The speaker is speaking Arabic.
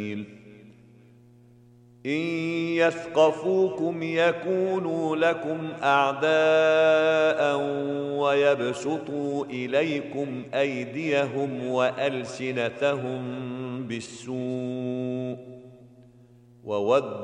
إن يثقفوكم يكونوا لكم أعداء ويبسطوا إليكم أيديهم وألسنتهم بالسوء وودوا